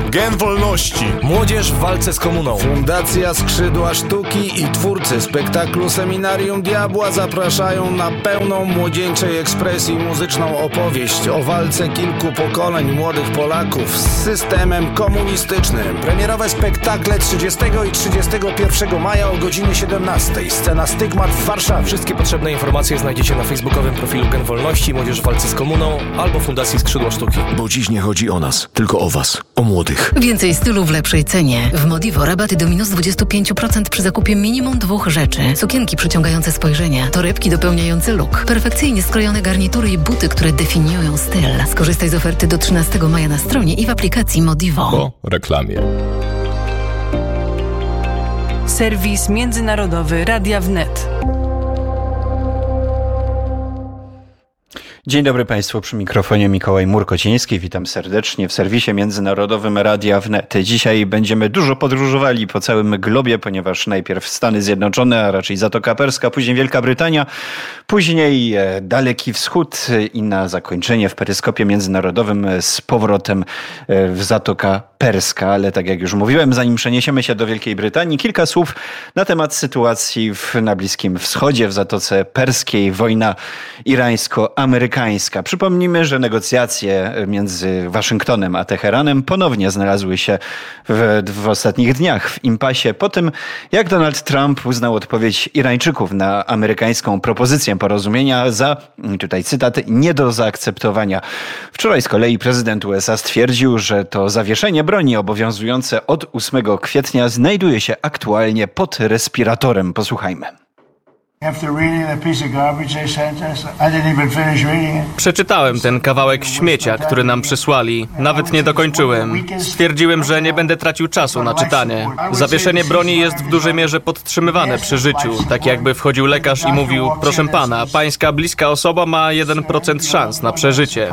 Gen Wolności. Młodzież w walce z komuną. Fundacja Skrzydła Sztuki i twórcy spektaklu Seminarium Diabła zapraszają na pełną młodzieńczej ekspresji muzyczną opowieść o walce kilku pokoleń młodych Polaków z systemem komunistycznym. Premierowe spektakle 30 i 31 maja o godzinie 17. Scena Stygmat w Warszawie. Wszystkie potrzebne informacje znajdziecie na facebookowym profilu Gen Wolności, Młodzież w walce z komuną albo Fundacji Skrzydła Sztuki. Bo dziś nie chodzi o nas, tylko o was, o młodych. Więcej stylu w lepszej cenie. W Modivo rabaty do minus 25% przy zakupie minimum 2 rzeczy. Sukienki przyciągające spojrzenia, torebki dopełniające look, perfekcyjnie skrojone garnitury i buty, które definiują styl. Skorzystaj z oferty do 13 maja na stronie i w aplikacji Modivo. Po reklamie. Serwis międzynarodowy Radia Wnet. Dzień dobry Państwu, przy mikrofonie Mikołaj Murkociński. Witam serdecznie w serwisie międzynarodowym Radia Wnet. Dzisiaj będziemy dużo podróżowali po całym globie, ponieważ najpierw Stany Zjednoczone, a raczej Zatoka Perska, później Wielka Brytania, później Daleki Wschód i na zakończenie w peryskopie międzynarodowym z powrotem w Zatoka Perska. Ale tak jak już mówiłem, zanim przeniesiemy się do Wielkiej Brytanii, kilka słów na temat sytuacji na Bliskim Wschodzie, w Zatoce Perskiej, wojna irańsko-amerykańska. Przypomnijmy, że negocjacje między Waszyngtonem a Teheranem ponownie znalazły się w ostatnich dniach w impasie po tym, jak Donald Trump uznał odpowiedź Irańczyków na amerykańską propozycję porozumienia za, tutaj cytat, nie do zaakceptowania. Wczoraj z kolei prezydent USA stwierdził, że to zawieszenie broni obowiązujące od 8 kwietnia znajduje się aktualnie pod respiratorem. Posłuchajmy. Przeczytałem ten kawałek śmiecia, który nam przysłali. Nawet nie dokończyłem. Stwierdziłem, że nie będę tracił czasu na czytanie. Zawieszenie broni jest w dużej mierze podtrzymywane przy życiu. Tak jakby wchodził lekarz i mówił: proszę pana, pańska bliska osoba ma 1% szans na przeżycie.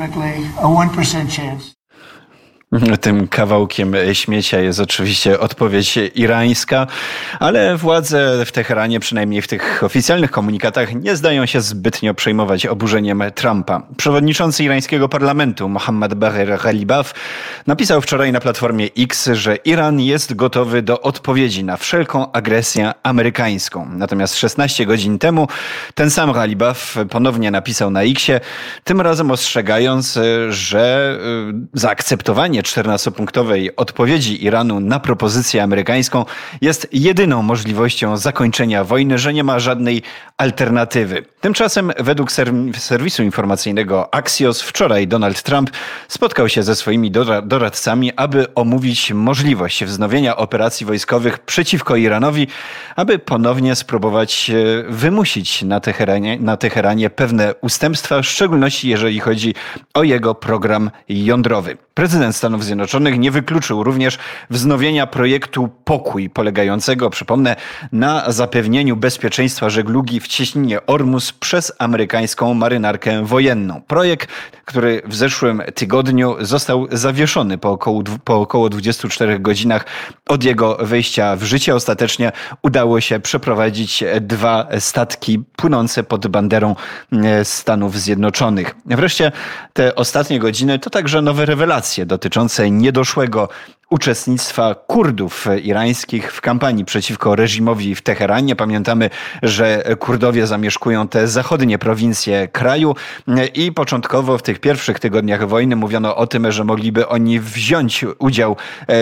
Tym kawałkiem śmiecia jest oczywiście odpowiedź irańska, ale władze w Teheranie, przynajmniej w tych oficjalnych komunikatach, nie zdają się zbytnio przejmować oburzeniem Trumpa. Przewodniczący irańskiego parlamentu Mohammad Bagher Ghalibaf napisał wczoraj na platformie X, że Iran jest gotowy do odpowiedzi na wszelką agresję amerykańską. Natomiast 16 godzin temu ten sam Ghalibaf ponownie napisał na Xie, tym razem ostrzegając, że zaakceptowanie 14-punktowej odpowiedzi Iranu na propozycję amerykańską jest jedyną możliwością zakończenia wojny, że nie ma żadnej alternatywy. Tymczasem według serwisu informacyjnego Axios wczoraj Donald Trump spotkał się ze swoimi doradcami, aby omówić możliwość wznowienia operacji wojskowych przeciwko Iranowi, aby ponownie spróbować wymusić na Teheranie pewne ustępstwa, w szczególności jeżeli chodzi o jego program jądrowy. Prezydent Stanów Zjednoczonych nie wykluczył również wznowienia projektu Pokój, polegającego, przypomnę, na zapewnieniu bezpieczeństwa żeglugi w cieśninie Ormus przez amerykańską marynarkę wojenną. Projekt, który w zeszłym tygodniu został zawieszony po około 24 godzinach od jego wejścia w życie. Ostatecznie udało się przeprowadzić 2 statki płynące pod banderą Stanów Zjednoczonych. Wreszcie te ostatnie godziny to także nowe rewelacje dotyczące niedoszłego uczestnictwa Kurdów irańskich w kampanii przeciwko reżimowi w Teheranie. Pamiętamy, że Kurdowie zamieszkują te zachodnie prowincje kraju i początkowo w tych pierwszych tygodniach wojny mówiono o tym, że mogliby oni wziąć udział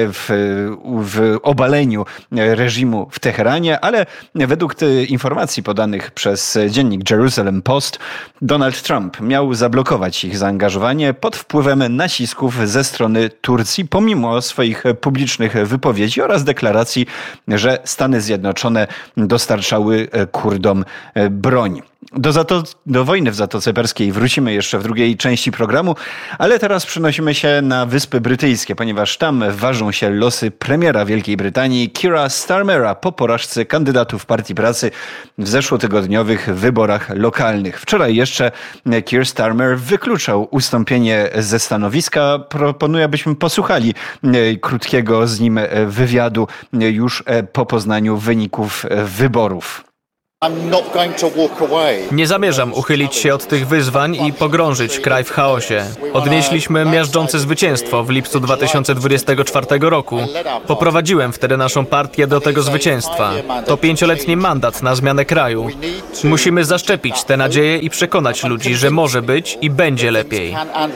w obaleniu reżimu w Teheranie, ale według informacji podanych przez dziennik Jerusalem Post, Donald Trump miał zablokować ich zaangażowanie pod wpływem nacisków ze strony Turcji, pomimo swoich publicznych wypowiedzi oraz deklaracji, że Stany Zjednoczone dostarczały Kurdom broń. Do wojny w Zatoce Perskiej wrócimy jeszcze w drugiej części programu, ale teraz przenosimy się na Wyspy Brytyjskie, ponieważ tam ważą się losy premiera Wielkiej Brytanii Keira Starmera po porażce kandydatów Partii Pracy w zeszłotygodniowych wyborach lokalnych. Wczoraj jeszcze Keir Starmer wykluczał ustąpienie ze stanowiska. Proponuję, abyśmy posłuchali krótkiego z nim wywiadu już po poznaniu wyników wyborów. Nie zamierzam uchylić się od tych wyzwań i pogrążyć kraj w chaosie. Odnieśliśmy miażdżące zwycięstwo w lipcu 2024 roku. Poprowadziłem wtedy naszą partię do tego zwycięstwa. To 5-letni mandat na zmianę kraju. Musimy zaszczepić te nadzieje i przekonać ludzi, że może być i będzie lepiej.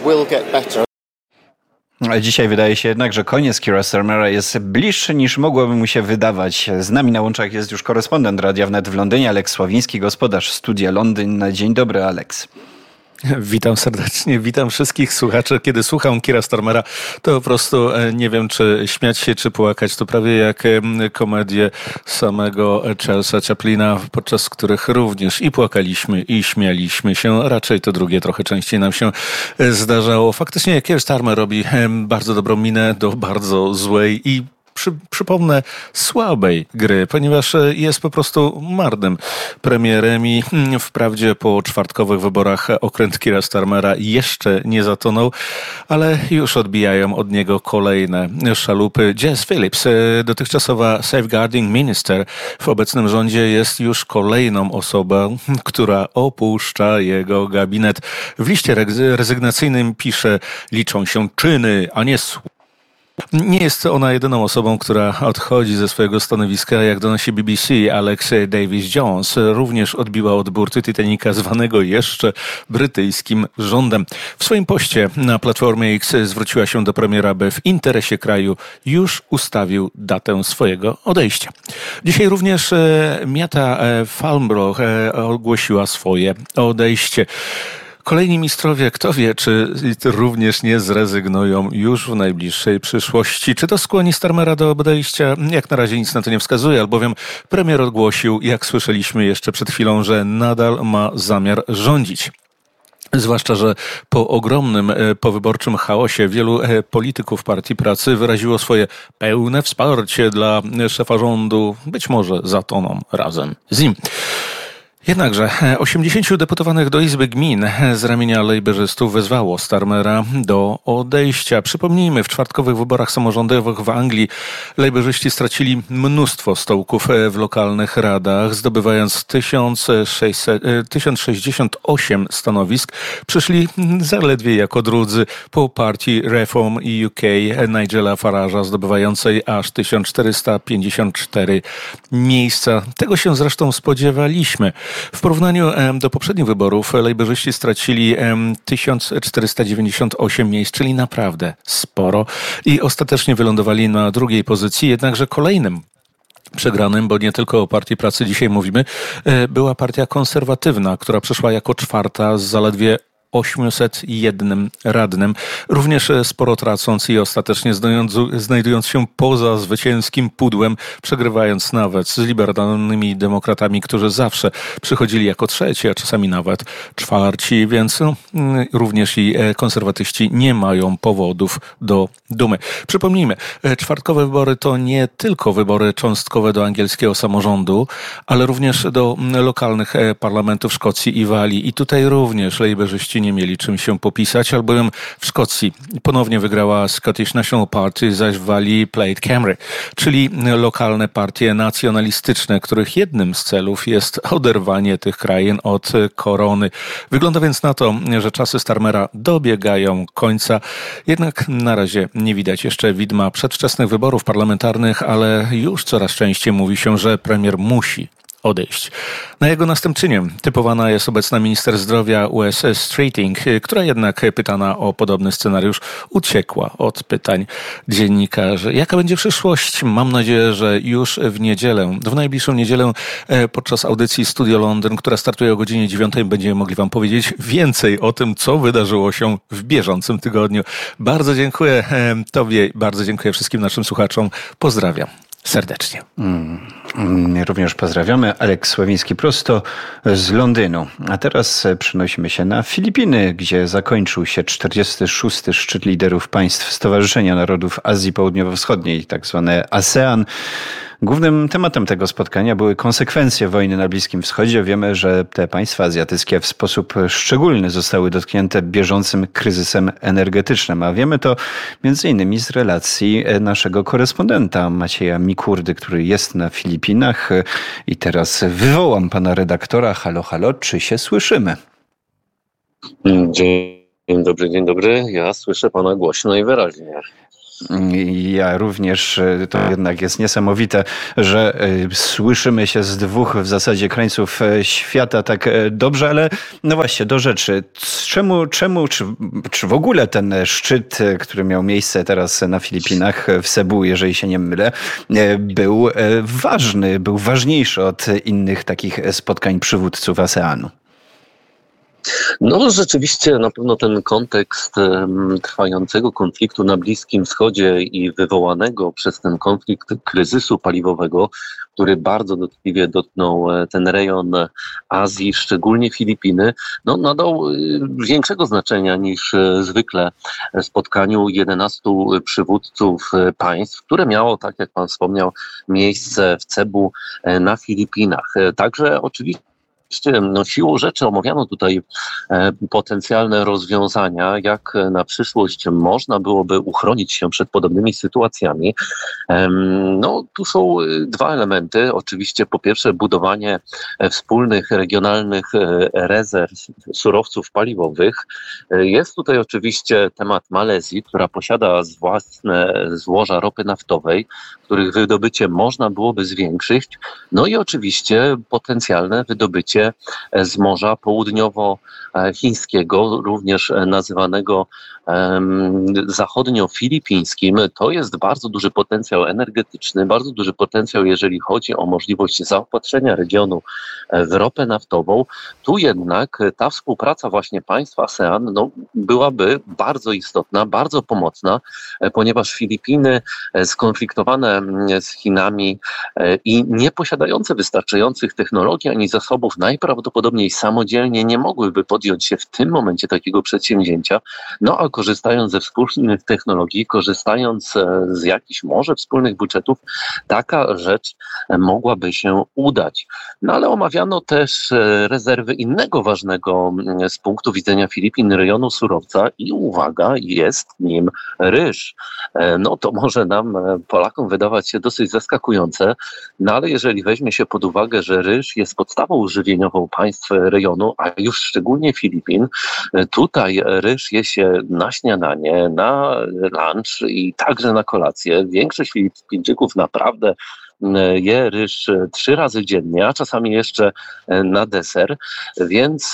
Dzisiaj wydaje się jednak, że koniec Keira Starmera jest bliższy niż mogłoby mu się wydawać. Z nami na łączach jest już korespondent Radia Wnet w Londynie, Aleks Sławiński, gospodarz Studia Londyn. Dzień dobry, Aleks. Witam serdecznie, witam wszystkich słuchaczy. Kiedy słucham Keira Starmera, to po prostu nie wiem, czy śmiać się, czy płakać. To prawie jak komedie samego Charlesa Chaplina, podczas których również i płakaliśmy, i śmialiśmy się. Raczej to drugie trochę częściej nam się zdarzało. Faktycznie Keir Starmer robi bardzo dobrą minę do bardzo złej i przypomnę, słabej gry, ponieważ jest po prostu marnym premierem i wprawdzie po czwartkowych wyborach okręt Keira Starmera jeszcze nie zatonął, ale już odbijają od niego kolejne szalupy. Jess Phillips, dotychczasowa safeguarding minister w obecnym rządzie, jest już kolejną osobą, która opuszcza jego gabinet. W liście rezygnacyjnym pisze: liczą się czyny, a nie słowa. Nie jest ona jedyną osobą, która odchodzi ze swojego stanowiska. Jak donosi BBC, Alex Davies-Jones również odbiła od burty Titanica, zwanego jeszcze brytyjskim rządem. W swoim poście na platformie X zwróciła się do premiera, by w interesie kraju już ustawił datę swojego odejścia. Dzisiaj również Meta Farnborough ogłosiła swoje odejście. Kolejni ministrowie, kto wie, czy również nie zrezygnują już w najbliższej przyszłości. Czy to skłoni Starmera do odejścia? Jak na razie nic na to nie wskazuje, albowiem premier ogłosił, jak słyszeliśmy jeszcze przed chwilą, że nadal ma zamiar rządzić. Zwłaszcza, że po ogromnym powyborczym chaosie wielu polityków Partii Pracy wyraziło swoje pełne wsparcie dla szefa rządu, być może zatoną razem z nim. Jednakże 80 deputowanych do Izby Gmin z ramienia lejberzystów wezwało Starmera do odejścia. Przypomnijmy, w czwartkowych wyborach samorządowych w Anglii lejberzyści stracili mnóstwo stołków w lokalnych radach, zdobywając 1068 stanowisk. Przyszli zaledwie jako drudzy po partii Reform UK Nigela Farage'a, zdobywającej aż 1454 miejsca. Tego się zresztą spodziewaliśmy. W porównaniu do poprzednich wyborów lejberzyści stracili 1498 miejsc, czyli naprawdę sporo, i ostatecznie wylądowali na drugiej pozycji, jednakże kolejnym przegranym, bo nie tylko o Partii Pracy dzisiaj mówimy, była Partia Konserwatywna, która przyszła jako czwarta z zaledwie 801 radnym, również sporo tracąc i ostatecznie znajdując się poza zwycięskim pudłem, przegrywając nawet z liberalnymi demokratami, którzy zawsze przychodzili jako trzeci, a czasami nawet czwarci, więc również i konserwatyści nie mają powodów do dumy. Przypomnijmy, czwartkowe wybory to nie tylko wybory cząstkowe do angielskiego samorządu, ale również do lokalnych parlamentów Szkocji i Walii. I tutaj również lejberzyści nie mieli czym się popisać, albowiem w Szkocji ponownie wygrała Scottish National Party, zaś w Walii Plaid Cymru, czyli lokalne partie nacjonalistyczne, których jednym z celów jest oderwanie tych krain od korony. Wygląda więc na to, że czasy Starmera dobiegają końca, jednak na razie nie widać jeszcze widma przedwczesnych wyborów parlamentarnych, ale już coraz częściej mówi się, że premier musi odejść. Na jego następczynię typowana jest obecna minister zdrowia Wes Streeting, która jednak pytana o podobny scenariusz uciekła od pytań dziennikarzy. Jaka będzie przyszłość? Mam nadzieję, że już w najbliższą niedzielę podczas audycji Studio Londyn, która startuje o godzinie 9, będziemy mogli wam powiedzieć więcej o tym, co wydarzyło się w bieżącym tygodniu. Bardzo dziękuję tobie, bardzo dziękuję wszystkim naszym słuchaczom. Pozdrawiam serdecznie. Również pozdrawiamy. Aleks Sławiński prosto z Londynu. A teraz przenosimy się na Filipiny, gdzie zakończył się 46. szczyt liderów państw Stowarzyszenia Narodów Azji Południowo-Wschodniej, tak zwane ASEAN. Głównym tematem tego spotkania były konsekwencje wojny na Bliskim Wschodzie. Wiemy, że te państwa azjatyckie w sposób szczególny zostały dotknięte bieżącym kryzysem energetycznym, a wiemy to między innymi z relacji naszego korespondenta Macieja Mikurdy, który jest na Filipinach i teraz wywołam pana redaktora. Halo, halo, czy się słyszymy? Dzień dobry. Ja słyszę pana głośno i wyraźnie. Ja również, to jednak jest niesamowite, że słyszymy się z dwóch w zasadzie krańców świata tak dobrze, ale no właśnie, do rzeczy. Czy w ogóle ten szczyt, który miał miejsce teraz na Filipinach w Cebu, jeżeli się nie mylę, był ważny, był ważniejszy od innych takich spotkań przywódców ASEANu? No rzeczywiście na pewno ten kontekst trwającego konfliktu na Bliskim Wschodzie i wywołanego przez ten konflikt kryzysu paliwowego, który bardzo dotkliwie dotknął ten rejon Azji, szczególnie Filipiny, no nadał większego znaczenia niż zwykle spotkaniu 11 przywódców państw, które miało, tak jak pan wspomniał, miejsce w Cebu na Filipinach. Także oczywiście siłą rzeczy omawiano tutaj potencjalne rozwiązania, jak na przyszłość można byłoby uchronić się przed podobnymi sytuacjami. No, tu są dwa elementy. Oczywiście po pierwsze budowanie wspólnych regionalnych rezerw surowców paliwowych. Jest tutaj oczywiście temat Malezji, która posiada własne złoża ropy naftowej, których wydobycie można byłoby zwiększyć. No i oczywiście potencjalne wydobycie z Morza Południowochińskiego, również nazywanego zachodnio-filipińskim. To jest bardzo duży potencjał energetyczny, bardzo duży potencjał, jeżeli chodzi o możliwość zaopatrzenia regionu w ropę naftową. Tu jednak ta współpraca właśnie państw ASEAN byłaby bardzo istotna, bardzo pomocna, ponieważ Filipiny skonfliktowane z Chinami i nie posiadające wystarczających technologii ani zasobów najprawdopodobniej samodzielnie nie mogłyby podjąć się w tym momencie takiego przedsięwzięcia, no a korzystając ze wspólnych technologii, korzystając z jakichś może wspólnych budżetów, taka rzecz mogłaby się udać. No ale omawiano też rezerwy innego ważnego z punktu widzenia Filipin rejonu surowca i uwaga, jest nim ryż. No to może nam, Polakom, wydawać się dosyć zaskakujące, no ale jeżeli weźmie się pod uwagę, że ryż jest podstawą żywieniową państw rejonu, a już szczególnie Filipin, tutaj ryż je się na śniadanie, na lunch i także na kolację. Większość Filipińczyków naprawdę je ryż 3 razy dziennie, a czasami jeszcze na deser, więc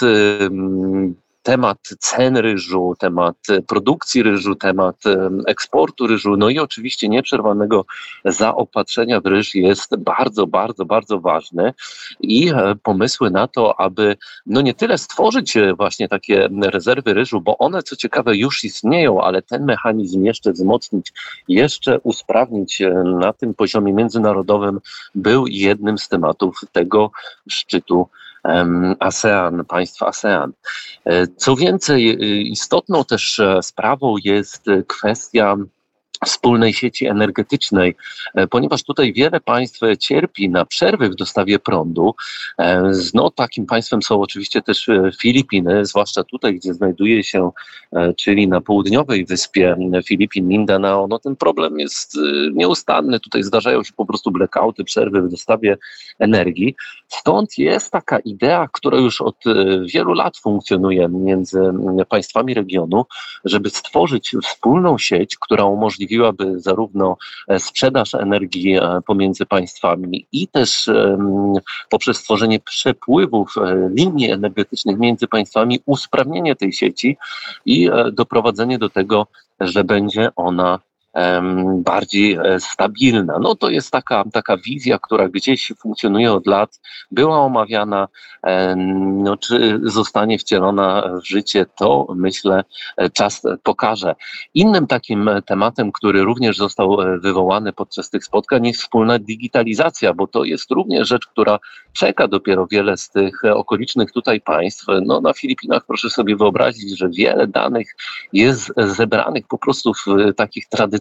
temat cen ryżu, temat produkcji ryżu, temat eksportu ryżu, no i oczywiście nieprzerwanego zaopatrzenia w ryż jest bardzo, bardzo, bardzo ważny i pomysły na to, aby no nie tyle stworzyć właśnie takie rezerwy ryżu, bo one co ciekawe już istnieją, ale ten mechanizm jeszcze wzmocnić, jeszcze usprawnić na tym poziomie międzynarodowym był jednym z tematów tego szczytu ASEAN, państw ASEAN. Co więcej, istotną też sprawą jest kwestia wspólnej sieci energetycznej, ponieważ tutaj wiele państw cierpi na przerwy w dostawie prądu. No, takim państwem są oczywiście też Filipiny, zwłaszcza tutaj, gdzie znajduje się, czyli na południowej wyspie Filipin, Mindanao. No, ten problem jest nieustanny. Tutaj zdarzają się po prostu blackouty, przerwy w dostawie energii. Stąd jest taka idea, która już od wielu lat funkcjonuje między państwami regionu, żeby stworzyć wspólną sieć, która umożliwiłaby zarówno sprzedaż energii pomiędzy państwami i też poprzez stworzenie przepływów linii energetycznych między państwami, usprawnienie tej sieci i doprowadzenie do tego, że będzie ona bardziej stabilna. No to jest taka wizja, która gdzieś funkcjonuje od lat, była omawiana, no, czy zostanie wcielona w życie, to myślę czas pokaże. Innym takim tematem, który również został wywołany podczas tych spotkań, jest wspólna digitalizacja, bo to jest również rzecz, która czeka dopiero wiele z tych okolicznych tutaj państw. No na Filipinach proszę sobie wyobrazić, że wiele danych jest zebranych po prostu w takich tradycyjnych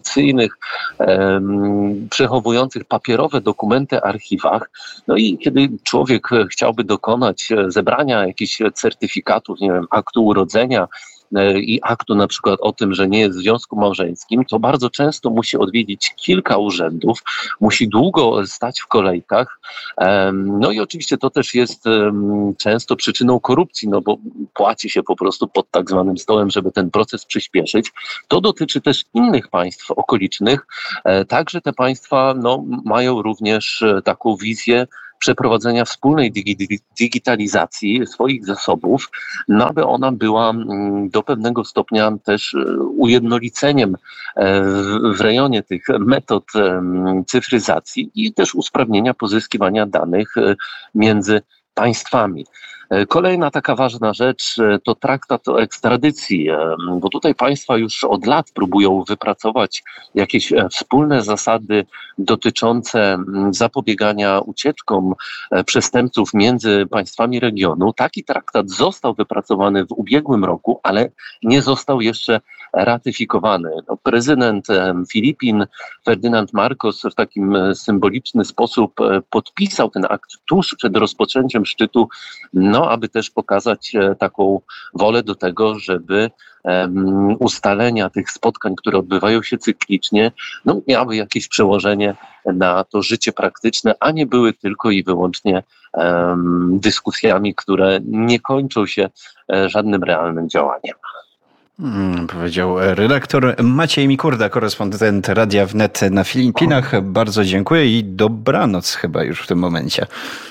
tradycyjnych, przechowujących papierowe dokumenty archiwach. No i kiedy człowiek chciałby dokonać zebrania jakichś certyfikatów, nie wiem, aktu urodzenia i aktu na przykład o tym, że nie jest w związku małżeńskim, to bardzo często musi odwiedzić kilka urzędów, musi długo stać w kolejkach. No i oczywiście to też jest często przyczyną korupcji, no bo płaci się po prostu pod tak zwanym stołem, żeby ten proces przyspieszyć. To dotyczy też innych państw okolicznych. Także te państwa mają również taką wizję przeprowadzenia wspólnej digitalizacji swoich zasobów, aby ona była do pewnego stopnia też ujednoliceniem w rejonie tych metod cyfryzacji i też usprawnienia pozyskiwania danych między państwami. Kolejna taka ważna rzecz to traktat o ekstradycji, bo tutaj państwa już od lat próbują wypracować jakieś wspólne zasady dotyczące zapobiegania ucieczkom przestępców między państwami regionu. Taki traktat został wypracowany w ubiegłym roku, ale nie został jeszcze ratyfikowany. Prezydent Filipin Ferdynand Marcos w takim symboliczny sposób podpisał ten akt tuż przed rozpoczęciem szczytu, aby też pokazać taką wolę do tego, żeby ustalenia tych spotkań, które odbywają się cyklicznie, miały jakieś przełożenie na to życie praktyczne, a nie były tylko i wyłącznie dyskusjami, które nie kończą się żadnym realnym działaniem. Powiedział redaktor Maciej Mikurda, korespondent Radia Wnet na Filipinach. Bardzo dziękuję i dobranoc chyba już w tym momencie.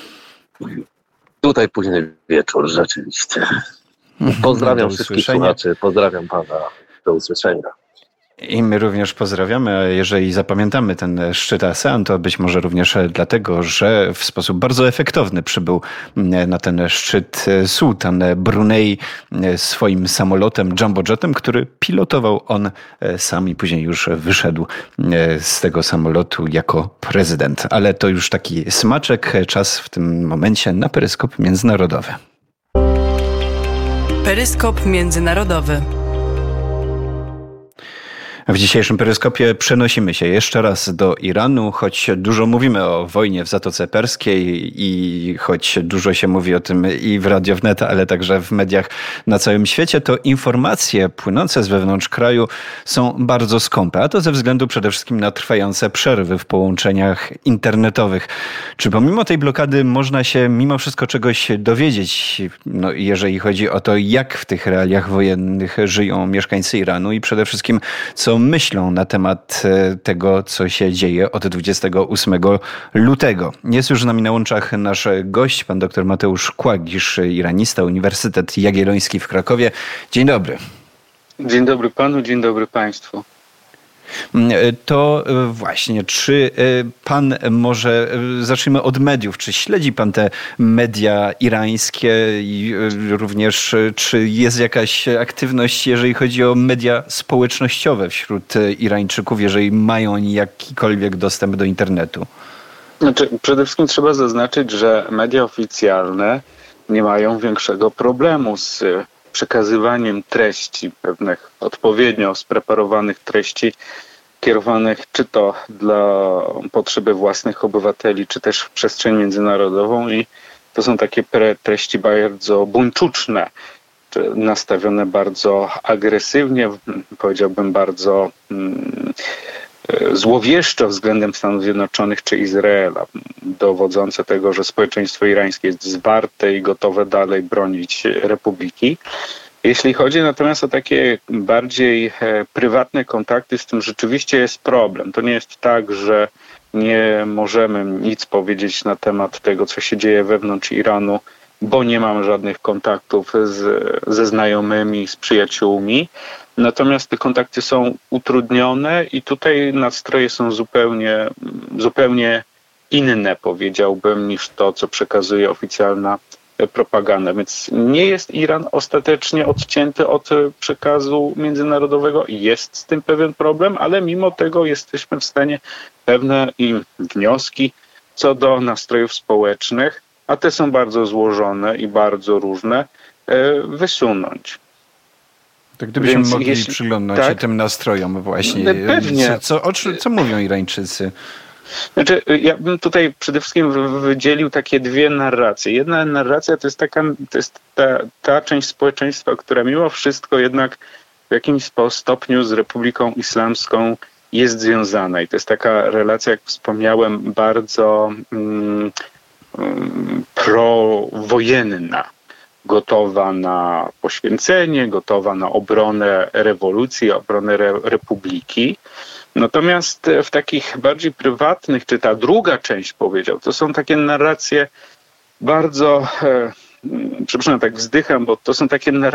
Tutaj późny wieczór, rzeczywiście. Pozdrawiam wszystkich słuchaczy, pozdrawiam pana. Do usłyszenia. I my również pozdrawiamy, a jeżeli zapamiętamy ten szczyt ASEAN, to być może również dlatego, że w sposób bardzo efektowny przybył na ten szczyt sułtan Brunei swoim samolotem Jumbo Jetem, który pilotował on sam i później już wyszedł z tego samolotu jako prezydent. Ale to już taki smaczek, czas w tym momencie na peryskop międzynarodowy. Peryskop międzynarodowy. W dzisiejszym peryskopie przenosimy się jeszcze raz do Iranu, choć dużo mówimy o wojnie w Zatoce Perskiej i choć dużo się mówi o tym i w Radio Wnet, ale także w mediach na całym świecie, to informacje płynące z wewnątrz kraju są bardzo skąpe, a to ze względu przede wszystkim na trwające przerwy w połączeniach internetowych. Czy pomimo tej blokady można się mimo wszystko czegoś dowiedzieć, jeżeli chodzi o to, jak w tych realiach wojennych żyją mieszkańcy Iranu i przede wszystkim co myślą na temat tego, co się dzieje od 28 lutego. Jest już z nami na łączach nasz gość, pan dr Mateusz Kłagisz, iranista, Uniwersytet Jagielloński w Krakowie. Dzień dobry. Dzień dobry panu, dzień dobry państwu. To właśnie, czy pan może, zacznijmy od mediów, czy śledzi pan te media irańskie i również czy jest jakaś aktywność, jeżeli chodzi o media społecznościowe wśród Irańczyków, jeżeli mają oni jakikolwiek dostęp do internetu? Przede wszystkim trzeba zaznaczyć, że media oficjalne nie mają większego problemu z przekazywaniem treści, pewnych odpowiednio spreparowanych treści kierowanych czy to dla potrzeby własnych obywateli, czy też w przestrzeń międzynarodową i to są takie treści bardzo buńczuczne, czy nastawione bardzo agresywnie, powiedziałbym bardzo złowieszczo względem Stanów Zjednoczonych czy Izraela, dowodzące tego, że społeczeństwo irańskie jest zwarte i gotowe dalej bronić republiki. Jeśli chodzi natomiast o takie bardziej prywatne kontakty, z tym rzeczywiście jest problem. To nie jest tak, że nie możemy nic powiedzieć na temat tego, co się dzieje wewnątrz Iranu, bo nie mam żadnych kontaktów ze znajomymi, z przyjaciółmi. Natomiast te kontakty są utrudnione i tutaj nastroje są zupełnie inne, powiedziałbym, niż to, co przekazuje oficjalna propaganda. Więc nie jest Iran ostatecznie odcięty od przekazu międzynarodowego. Jest z tym pewien problem, ale mimo tego jesteśmy w stanie pewne wnioski co do nastrojów społecznych, a te są bardzo złożone i bardzo różne, wysunąć. To gdybyśmy Więc mogli jeśli- przyglądnąć się tak? tym nastrojom właśnie. Pewnie. Co mówią Irańczycy? Znaczy, ja bym tutaj przede wszystkim wydzielił takie dwie narracje. Jedna narracja to jest ta część społeczeństwa, która mimo wszystko jednak w jakimś stopniu z Republiką Islamską jest związana. I to jest taka relacja, jak wspomniałem, bardzo prowojenna. Gotowa na poświęcenie, gotowa na obronę rewolucji, obronę republiki. Natomiast w takich bardziej prywatnych, czy ta druga część powiedział, to są takie narracje bardzo, przepraszam, tak wzdycham, bo to są takie narracje